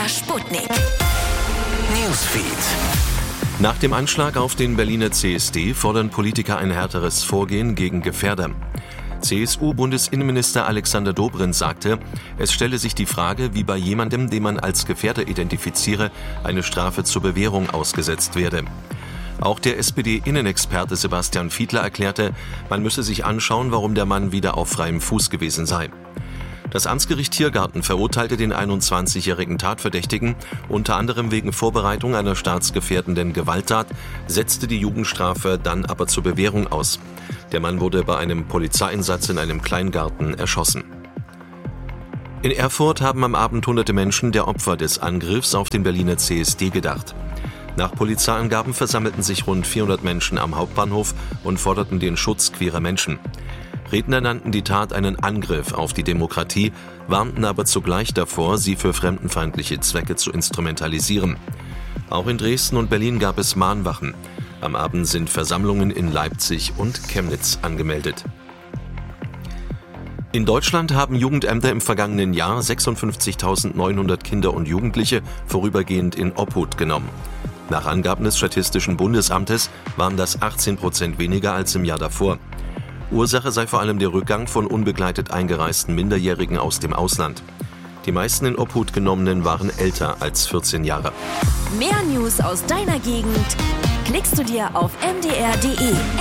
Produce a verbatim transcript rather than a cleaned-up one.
Sputnik. Newsfeed. Nach dem Anschlag auf den Berliner C S D fordern Politiker ein härteres Vorgehen gegen Gefährder. C S U-Bundesinnenminister Alexander Dobrindt sagte, es stelle sich die Frage, wie bei jemandem, den man als Gefährder identifiziere, eine Strafe zur Bewährung ausgesetzt werde. Auch der S P D-Innenexperte Sebastian Fiedler erklärte, man müsse sich anschauen, warum der Mann wieder auf freiem Fuß gewesen sei. Das Amtsgericht Tiergarten verurteilte den einundzwanzigjährigen Tatverdächtigen unter anderem wegen Vorbereitung einer staatsgefährdenden Gewalttat, setzte die Jugendstrafe dann aber zur Bewährung aus. Der Mann wurde bei einem Polizeieinsatz in einem Kleingarten erschossen. In Erfurt haben am Abend hunderte Menschen der Opfer des Angriffs auf den Berliner C S D gedacht. Nach Polizeiangaben versammelten sich rund vierhundert Menschen am Hauptbahnhof und forderten den Schutz queerer Menschen. Redner nannten die Tat einen Angriff auf die Demokratie, warnten aber zugleich davor, sie für fremdenfeindliche Zwecke zu instrumentalisieren. Auch in Dresden und Berlin gab es Mahnwachen. Am Abend sind Versammlungen in Leipzig und Chemnitz angemeldet. In Deutschland haben Jugendämter im vergangenen Jahr sechsundfünfzigtausendneunhundert Kinder und Jugendliche vorübergehend in Obhut genommen. Nach Angaben des Statistischen Bundesamtes waren das achtzehn Prozent weniger als im Jahr davor. Ursache sei vor allem der Rückgang von unbegleitet eingereisten Minderjährigen aus dem Ausland. Die meisten in Obhut genommenen waren älter als vierzehn Jahre. Mehr News aus deiner Gegend klickst du dir auf m d r punkt d e.